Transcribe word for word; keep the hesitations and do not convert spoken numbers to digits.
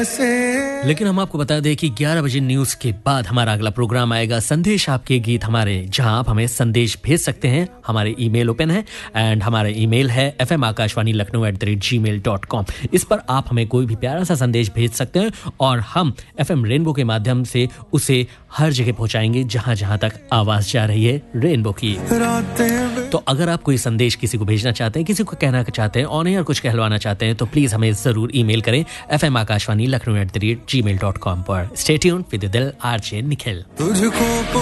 कैसे। लेकिन हम आपको बता दें कि ग्यारह बजे न्यूज के बाद हमारा अगला प्रोग्राम आएगा संदेश आपके गीत हमारे, जहां आप हमें संदेश भेज सकते हैं। हमारे ईमेल ओपन है एंड हमारा ईमेल है F M Akashvani Lucknow at the rate ji mail dot com. इस पर आप हमें कोई भी प्यारा सा संदेश भेज सकते हैं और हम एफ एम रेनबो के माध्यम से उसे हर जगह पहुंचाएंगे जहां जहां तक आवाज जा रही है रेनबो की। तो अगर आप कोई संदेश किसी को भेजना चाहते हैं, किसी को कहना चाहते हैं, ऑन एयर कुछ कहलवाना चाहते हैं, तो प्लीज हमें जरूर ईमेल करें F M Akashvani Lucknow at the rate ji mail dot com पर। स्टे ट्यून्ड विद दिल आरजे निखिल। तुझको